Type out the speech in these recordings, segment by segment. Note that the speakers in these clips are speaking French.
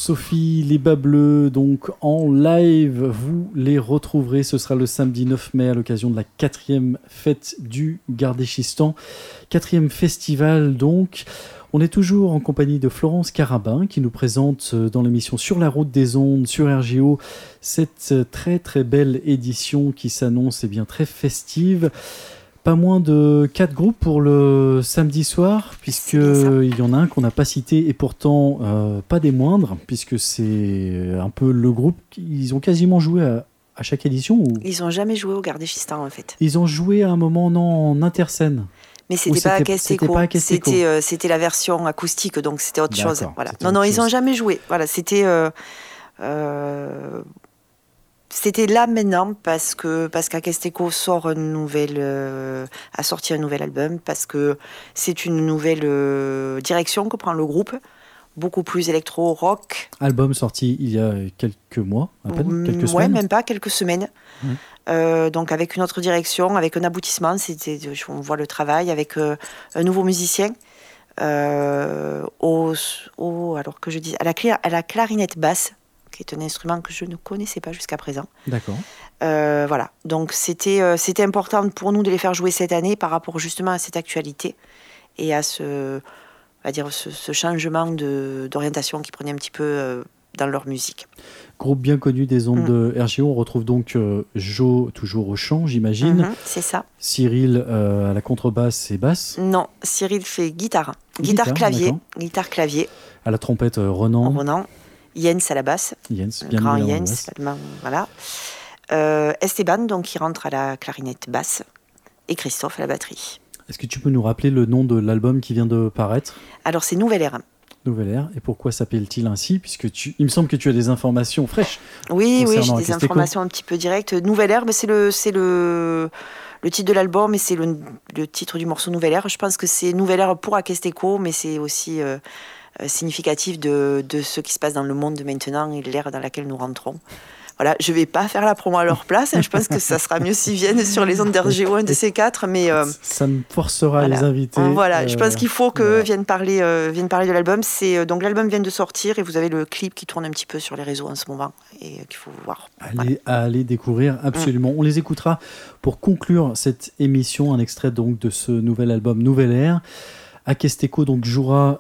Sophie, les Bas Bleus, donc en live, vous les retrouverez. Ce sera le samedi 9 mai à l'occasion de la 4e fête du Gardéchistan. 4e festival donc. On est toujours en compagnie de Florence Carabin qui nous présente dans l'émission Sur la route des ondes sur RGO cette très très belle édition qui s'annonce bien très festive. Pas moins de 4 groupes pour le samedi soir, puisqu'il y en a un qu'on n'a pas cité et pourtant pas des moindres, puisque c'est un peu le groupe. Ils ont quasiment joué à chaque édition ou... Ils n'ont jamais joué au Gardéchistan en fait. Ils ont joué à un moment en interscène. Mais c'était pas à Casteco. C'était la version acoustique, donc c'était autre chose. Voilà. Non, ils n'ont jamais joué. Voilà, c'était là maintenant parce qu'à Casteco a sorti un nouvel album, parce que c'est une nouvelle direction que prend le groupe, beaucoup plus électro-rock. Album sorti il y a quelques mois, à peine, quelques semaines. Même pas, quelques semaines. Donc avec une autre direction, avec un aboutissement, on voit le travail, avec un nouveau musicien, alors que je dis, à la clarinette basse, qui est un instrument que je ne connaissais pas jusqu'à présent. D'accord. Voilà, donc c'était important pour nous de les faire jouer cette année par rapport justement à cette actualité et à ce changement d'orientation qu'ils prenaient un petit peu dans leur musique. Groupe bien connu des ondes de RGO. On retrouve donc Jo, toujours au chant, j'imagine. C'est ça. Cyril à la contrebasse et basse. Non, Cyril fait guitare-clavier. Guitare-clavier. À la trompette, Renan. Jens à la basse. Jens, bien grand Jens, allemand, voilà. Esteban, donc, qui rentre à la clarinette basse. Et Christophe à la batterie. Est-ce que tu peux nous rappeler le nom de l'album qui vient de paraître ? Alors, c'est Nouvelle Ère. Nouvelle Ère. Et pourquoi s'appelle-t-il ainsi ? Puisque il me semble que tu as des informations fraîches. Oui, j'ai des informations un petit peu directes. Nouvelle Ère, c'est le titre de l'album, et c'est le titre du morceau Nouvelle Ère. Je pense que c'est Nouvelle Ère pour Casteco, mais c'est aussi significatif de ce qui se passe dans le monde maintenant et l'ère dans laquelle nous rentrons. Voilà, je ne vais pas faire la promo à leur place. Je pense que ça sera mieux s'ils viennent sur les ondes d'RGO, un de ces 4. Mais ça me forcera à les inviter. Voilà, je pense qu'il faut qu'eux viennent parler de l'album. Donc l'album vient de sortir et vous avez le clip qui tourne un petit peu sur les réseaux en ce moment et qu'il faut voir. Allez découvrir, absolument. On les écoutera pour conclure cette émission. Un extrait donc de ce nouvel album Nouvelle Ère. À Casteco, donc, ils joueront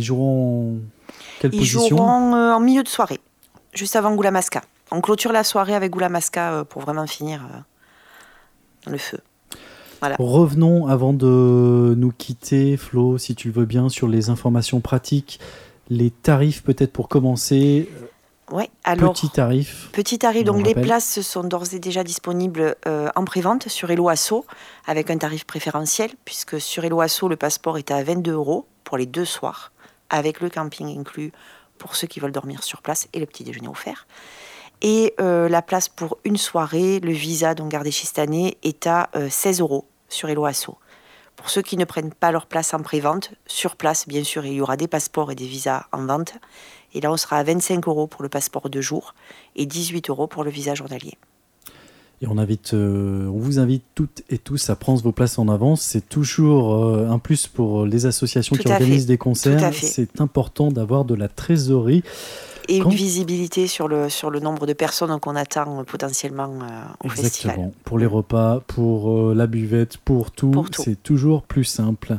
en quelle position ? Ils joueront en milieu de soirée, juste avant Goulamasca. On clôture la soirée avec Goulamasca pour vraiment finir dans le feu. Voilà. Revenons, avant de nous quitter, Flo, si tu le veux bien, sur les informations pratiques, les tarifs peut-être pour commencer. Ouais, alors, Petit tarif, donc les places sont d'ores et déjà disponibles en pré-vente sur Hello Asso, avec un tarif préférentiel, puisque sur Hello Asso, le passeport est à 22 € pour les 2 soirs, avec le camping inclus pour ceux qui veulent dormir sur place et le petit déjeuner offert. Et la place pour une soirée, le visa donc gardéchistanais, est à 16 € sur Hello Asso. Pour ceux qui ne prennent pas leur place en pré-vente, sur place, bien sûr, il y aura des passeports et des visas en vente. Et là, on sera à 25 € pour le passeport de jour et 18 € pour le visa journalier. Et on vous invite toutes et tous à prendre vos places en avance. C'est toujours un plus pour les associations qui organisent des concerts. C'est important d'avoir de la trésorerie. Et une visibilité sur le nombre de personnes qu'on attend potentiellement au festival. Exactement. Pour les repas, pour la buvette, pour tout. C'est toujours plus simple.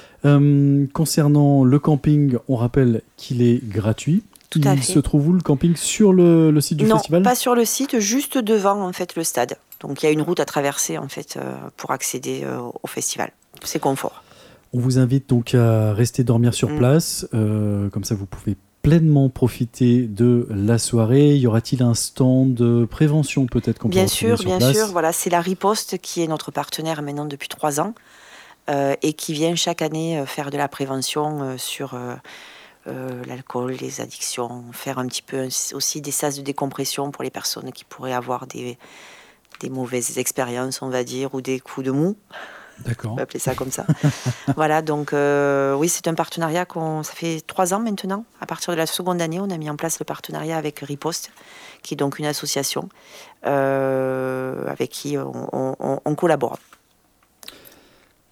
Concernant le camping, on rappelle qu'il est gratuit. Il se trouve où le camping ? Sur le site du festival ? Non, pas sur le site, juste devant en fait le stade. Donc il y a une route à traverser en fait pour accéder au festival. C'est confort. On vous invite donc à rester dormir sur place. Comme ça, vous pouvez pleinement profiter de la soirée. Y aura-t-il un stand de prévention peut-être qu'on peut retrouver sur place ? Bien sûr. Voilà, c'est la Riposte qui est notre partenaire maintenant depuis 3 ans et qui vient chaque année faire de la prévention sur l'alcool, les addictions, faire un petit peu aussi des sas de décompression pour les personnes qui pourraient avoir des mauvaises expériences, on va dire, ou des coups de mou. D'accord. On va appeler ça comme ça. Voilà, donc oui, c'est un partenariat ça fait 3 ans maintenant. À partir de la seconde année, on a mis en place le partenariat avec Riposte, qui est donc une association avec qui on collabore.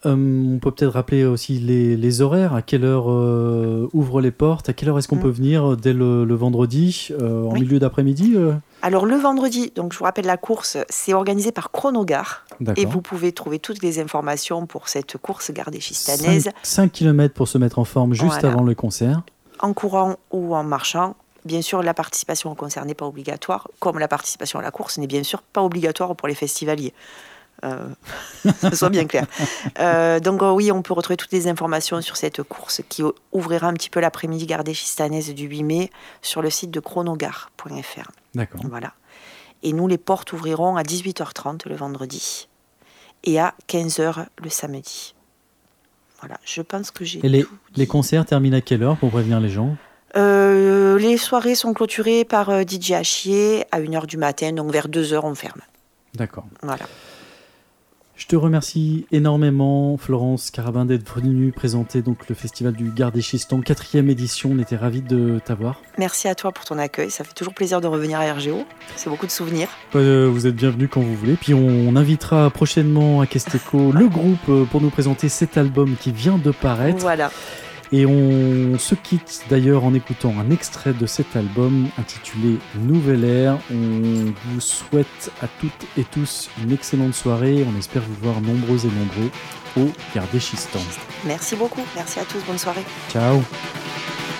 On peut peut-être rappeler aussi les horaires, à quelle heure ouvrent les portes, à quelle heure est-ce qu'on peut venir dès le vendredi, en milieu d'après-midi Alors le vendredi, donc je vous rappelle la course, c'est organisé par Chronogare. D'accord. Et vous pouvez trouver toutes les informations pour cette course gardéchistanaise. 5 km pour se mettre en forme juste avant le concert. En courant ou en marchant. Bien sûr, la participation au concert n'est pas obligatoire, comme la participation à la course n'est bien sûr pas obligatoire pour les festivaliers. Ça soit bien clair. Donc oui, on peut retrouver toutes les informations sur cette course qui ouvrira un petit peu l'après-midi gardéchistanaise du 8 mai sur le site de chronogare.fr. D'accord. Voilà. Et nous, les portes ouvriront à 18h30 le vendredi et à 15h le samedi. Voilà, je pense que j'ai Et les concerts terminent à quelle heure pour prévenir les gens ? Les soirées sont clôturées par DJ Hachier à 1h du matin, donc vers 2h on ferme. D'accord. Voilà. Je te remercie énormément, Florence Carabin, d'être venue présenter donc, le Festival du Gardéchistan, 4e édition. On était ravis de t'avoir. Merci à toi pour ton accueil. Ça fait toujours plaisir de revenir à RGO. C'est beaucoup de souvenirs. Vous êtes bienvenus quand vous voulez. Puis on invitera prochainement à Kesteco le groupe pour nous présenter cet album qui vient de paraître. Voilà. Et on se quitte d'ailleurs en écoutant un extrait de cet album intitulé Nouvelle Ère. On vous souhaite à toutes et tous une excellente soirée. On espère vous voir nombreux et nombreux au Gardéchistan. Merci beaucoup. Merci à tous. Bonne soirée. Ciao.